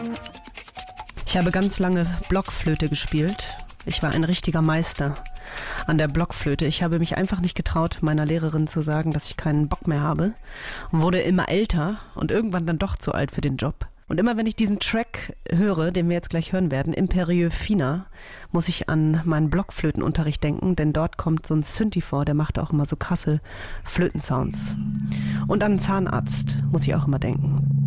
Ich habe ganz lange Blockflöte gespielt. Ich war ein richtiger Meister an der Blockflöte. Ich habe mich einfach nicht getraut, meiner Lehrerin zu sagen, dass ich keinen Bock mehr habe und wurde immer älter und irgendwann dann doch zu alt für den Job. Und immer wenn ich diesen Track höre, den wir jetzt gleich hören werden, Imperieux Fina, muss ich an meinen Blockflötenunterricht denken, denn dort kommt so ein Synthi vor, der macht auch immer so krasse Flötensounds. Und an einen Zahnarzt muss ich auch immer denken.